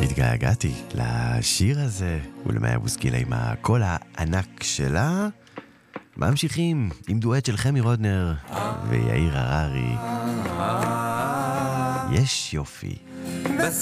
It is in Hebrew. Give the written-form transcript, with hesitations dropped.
התגעגעתי לשיר הזה, ולמאיה בוסקילה עם הקול הענק שלה. ממשיכים עם דואט של חמי רודנר ויאיר הררי. יש יופי.